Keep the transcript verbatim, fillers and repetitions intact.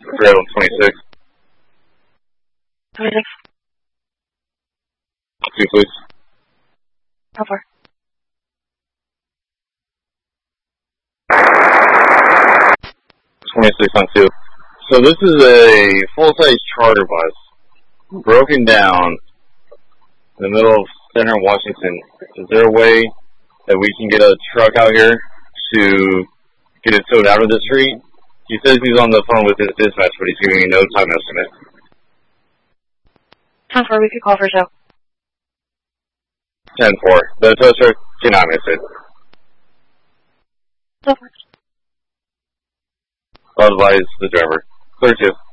Red on twenty-six. twenty-six. Two, please. How far? twenty-six on two. So this is a full-size charter bus, broken down in the middle of center Washington. Is there a way that we can get a truck out here to get it towed out of the street? He says he's on the phone with his dispatch, but he's giving me no time estimate. ten four, we could call for show. ten four. The tow truck cannot miss it. So far. I'll advise the driver. Clear two.